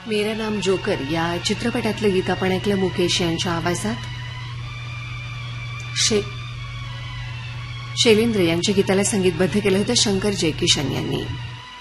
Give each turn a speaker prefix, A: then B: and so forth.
A: मेरा नाम जोकर या चित्रपटातलं गीत आपण ऐकलं मुकेश यांच्या आवाजात. शैलेंद्र यांच्या गीताला संगीतबद्ध केलं होतं शंकर जयकिशन यांनी.